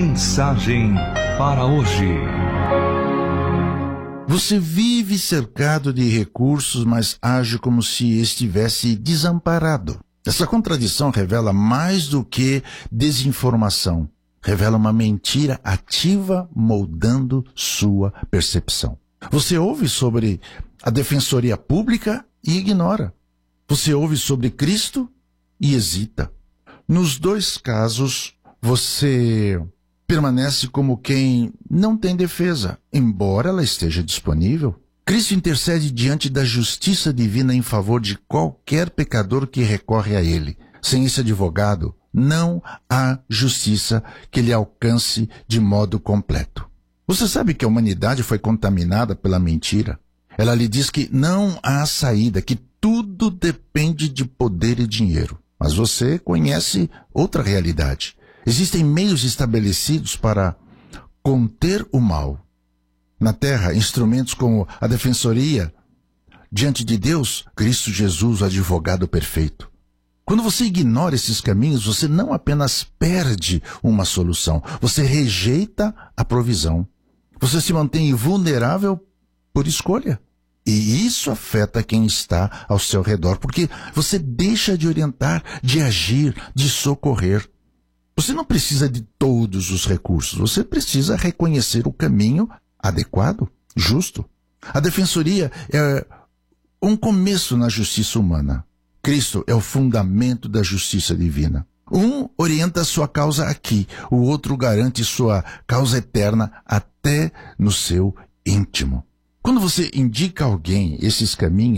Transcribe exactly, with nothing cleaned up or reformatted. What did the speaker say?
Mensagem para hoje. Você vive cercado de recursos, mas age como se estivesse desamparado. Essa contradição revela mais do que desinformação. Revela uma mentira ativa moldando sua percepção. Você ouve sobre a defensoria pública e ignora. Você ouve sobre Cristo e hesita. Nos dois casos, você permanece como quem não tem defesa, embora ela esteja disponível. Cristo intercede diante da justiça divina em favor de qualquer pecador que recorre a ele. Sem esse advogado, não há justiça que lhe alcance de modo completo. Você sabe que a humanidade foi contaminada pela mentira? Ela lhe diz que não há saída, que tudo depende de poder e dinheiro. Mas você conhece outra realidade. Existem meios estabelecidos para conter o mal. Na terra, instrumentos como a defensoria. Diante de Deus, Cristo Jesus, o advogado perfeito. Quando você ignora esses caminhos, você não apenas perde uma solução, você rejeita a provisão. Você se mantém vulnerável por escolha. E isso afeta quem está ao seu redor, porque você deixa de orientar, de agir, de socorrer. Você não precisa de todos os recursos, você precisa reconhecer o caminho adequado, justo. A defensoria é um começo na justiça humana. Cristo é o fundamento da justiça divina. Um orienta sua causa aqui, o outro garante sua causa eterna até no seu íntimo. Quando você indica a alguém esses caminhos,